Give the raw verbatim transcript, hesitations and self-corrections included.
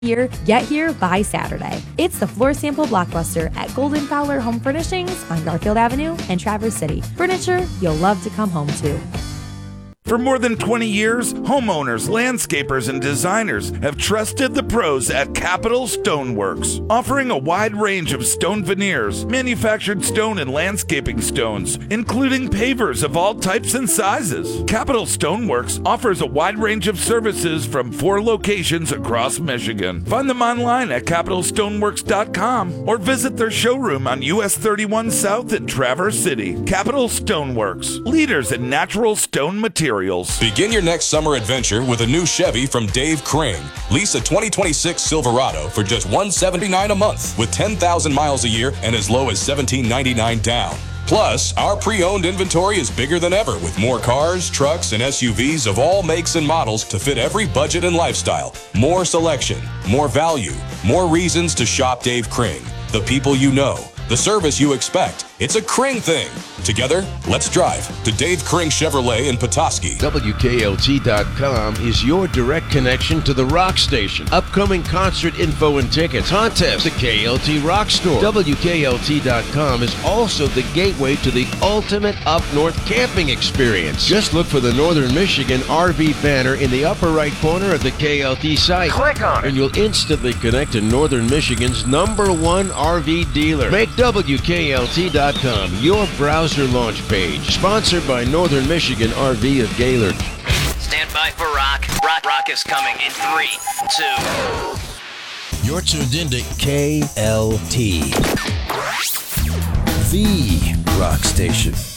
Here, get here by Saturday. It's the floor sample blockbuster at Golden Fowler Home Furnishings on Garfield Avenue in Traverse City. Furniture you'll love to come home to. For more than twenty years, homeowners, landscapers, and designers have trusted the pros at Capital Stoneworks, offering a wide range of stone veneers, manufactured stone and landscaping stones, including pavers of all types and sizes. Capital Stoneworks offers a wide range of services from four locations across Michigan. Find them online at capital stoneworks dot com or visit their showroom on U S thirty-one South in Traverse City. Capital Stoneworks, leaders in natural stone materials. Begin your next summer adventure with a new Chevy from Dave Kring. Lease a twenty twenty-six Silverado for just one hundred seventy-nine dollars a month with ten thousand miles a year and as low as seventeen ninety-nine down. Plus, our pre-owned inventory is bigger than ever with more cars, trucks, and S U Vs of all makes and models to fit every budget and lifestyle. More selection, more value, more reasons to shop Dave Kring. The people you know, the service you expect. It's a Kring thing. Together, let's drive to Dave Kring Chevrolet in Petoskey. W K L T dot com is your direct connection to the Rock Station. Upcoming concert info and tickets, contests, the K L T Rock Store. W K L T dot com is also the gateway to the ultimate up north camping experience. Just look for the Northern Michigan R V banner in the upper right corner of the K L T site. Click on it, and you'll instantly connect to Northern Michigan's number one R V dealer. Make W K L T dot com your browser launch page. Sponsored by Northern Michigan R V of Gaylord. Stand by for rock. Rock, rock is coming in three, two. You're tuned into K L T, the rock station.